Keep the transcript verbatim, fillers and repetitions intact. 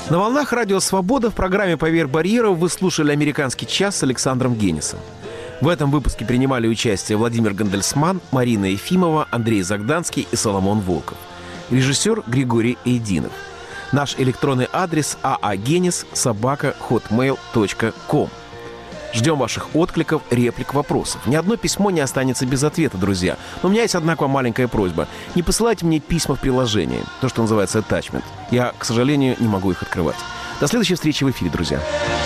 На волнах радио «Свобода» в программе «Поверь барьеров» вы слушали «Американский час» с Александром Генисом. В этом выпуске принимали участие Владимир Гандельсман, Марина Ефимова, Андрей Загданский и Соломон Волков. Режиссер Григорий Эйдинов. Наш электронный адрес аагенис собака хотмейл точка ком. Ждем ваших откликов, реплик, вопросов. Ни одно письмо не останется без ответа, друзья. Но у меня есть одна к вам маленькая просьба. Не посылайте мне письма в приложении, то, что называется attachment. Я, к сожалению, не могу их открывать. До следующей встречи в эфире, друзья.